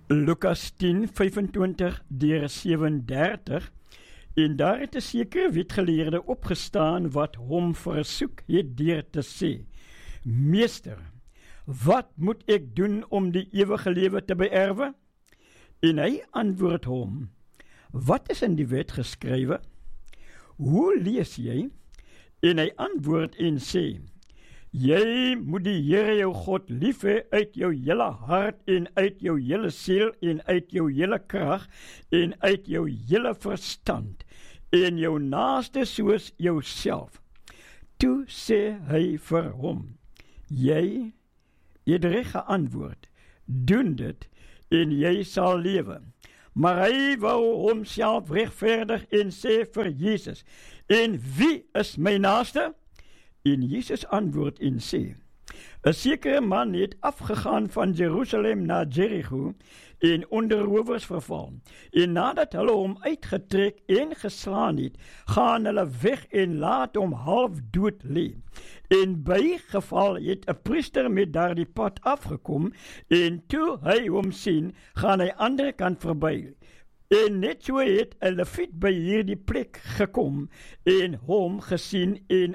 Lukas 10:25-37, en daar het 'n sekere wetgeleerde opgestaan wat hom versoek het deur te sê: Meester, wat moet ek doen om die ewige lewe te beërwe? En hy antwoord hom: Wat is in die wet geskrywe? Hoe lees jy? En hy antwoord en sê: Jy moet die Here jou God lief hê uit jou hele hart en uit jou hele siel en uit jou hele krag en uit jou hele verstand en jou naaste soos jouself. Toe sê hy vir hom: Jy het reg geantwoord, doen dit en jy sal lewe. Maar hy wou homself regverdig en sê vir Jesus: En wie is my naaste? En Jesus antwoord en sê: 'n sekere man het afgegaan van Jerusalem na Jericho en onder rowers verval. En nadat hulle hom uitgetrek en geslaan het, gaan hulle weg en laat hom half dood lê. En bygeval het 'n priester met daardie pad afgekom, en toe hy hom sien, gaan hy ander kant verby. En net so het 'n leviet by hierdie plek gekom en hom gesien en